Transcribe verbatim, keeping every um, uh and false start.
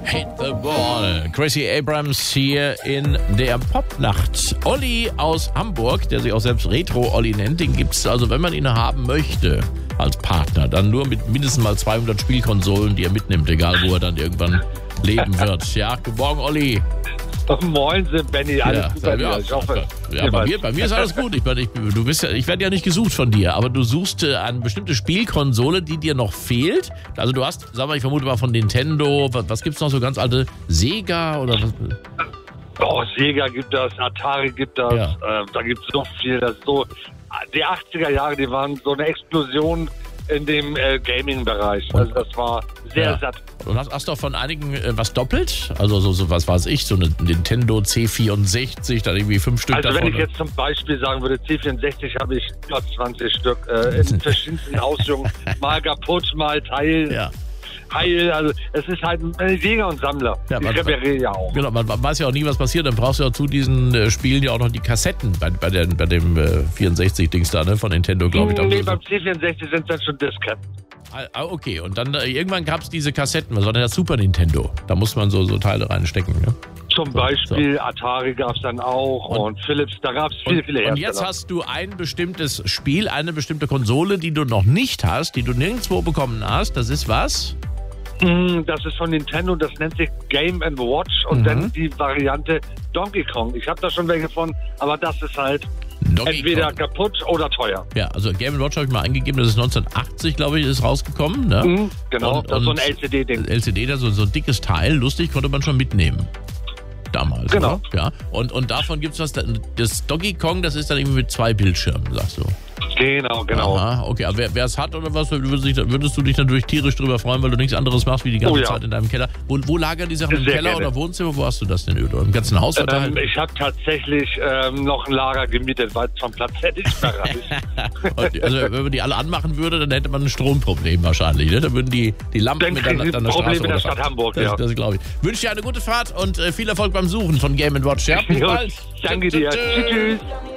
Hit the Ball. Gracie Abrams hier in der Popnacht. Olli aus Hamburg, der sich auch selbst Retro-Olli nennt, den gibt's also, wenn man ihn haben möchte als Partner, dann nur mit mindestens mal zweihundert Spielkonsolen, die er mitnimmt, egal wo er dann irgendwann leben wird. Ja, guten Morgen, Olli. Moin, Benny, alles Ja, gut bei ja, dir? Ich hoffe, ja, bei, mir, bei mir ist alles gut. Ich, ich, du bist ja, ich werde ja nicht gesucht von dir, aber du suchst äh, eine bestimmte Spielkonsole, die dir noch fehlt. Also du hast, sag mal, ich vermute mal von Nintendo, was, was gibt's noch so ganz alte? Sega oder was? Oh, Sega gibt das, Atari gibt das, Ja. äh, da gibt es so viel. Das ist so, die achtziger Jahre, die waren so eine Explosion in dem äh, Gaming-Bereich. Also das war sehr Ja. satt. Du hast, hast doch von einigen äh, was doppelt? Also so, so was weiß ich, so eine Nintendo C vierundsechzig, da irgendwie fünf Stück Also davon. wenn ich jetzt zum Beispiel sagen würde, C vierundsechzig habe ich über zwanzig Stück äh, in verschiedensten Ausführungen. Mal kaputt, mal Teil, Ja. Heil. Also es ist halt ein Jäger und Sammler. Ja, ich man- repariere ja auch. Genau, man, man weiß ja auch nie, was passiert. Dann brauchst du ja zu diesen äh, Spielen ja auch noch die Kassetten bei, bei, der, bei dem äh, vierundsechzig-Dings da, ne, von Nintendo, glaube ich. Da Nee, so- beim C vierundsechzig sind es dann schon Disketten. Ah, okay, und dann äh, irgendwann gab es diese Kassetten, was war denn das Super Nintendo? Da muss man so, so Teile reinstecken. Ne? Zum Beispiel Atari gab es dann auch und, Und- Philips, da gab es viele, Und, viele und Hersteller. jetzt hast du ein bestimmtes Spiel, eine bestimmte Konsole, die du noch nicht hast, die du nirgendwo bekommen hast. Das ist was? Mm, Das ist von Nintendo, das nennt sich Game and Watch und Mhm. dann die Variante Donkey Kong. Ich habe da schon welche von, aber das ist halt Donkey entweder Kong. kaputt oder teuer. Ja, also Game and Watch habe ich mal eingegeben, das ist neunzehnhundertachtzig, glaube ich, ist rausgekommen. Ne? Mhm, genau, Und- das ist so ein und- L C D-Ding. L C D, da so, so ein dickes Teil, lustig, konnte man schon mitnehmen. Damals. Genau. Oder? Ja. Und, und davon gibt es was, das Donkey Kong, das ist dann irgendwie mit zwei Bildschirmen, sagst du. Genau, genau. Aha, okay, aber wer es hat oder was, würdest du, dich, würdest du dich natürlich tierisch drüber freuen, weil du nichts anderes machst wie die ganze Oh ja. Zeit in deinem Keller. Wo, wo lagern die Sachen im Sehr Keller gerne. oder Wohnzimmer? Wo hast du das denn? Oder im ganzen Haus verteilt? Ähm, ich habe tatsächlich ähm, noch ein Lager gemietet, weil vom Platz hätte ich mehr reicht. Und, also wenn man die alle anmachen würde, dann hätte man ein Stromproblem wahrscheinlich. Ne? Dann würden die, die Lampen Dann mit kriegen an, sie an der Probleme Straße in der runterfahren. Stadt Hamburg, das, ja. Das glaube ich. Wünsche dir eine gute Fahrt und äh, viel Erfolg beim Suchen von Game and Watch. Ja, bis Jo, bald. danke dir. Tschüss, tschüss.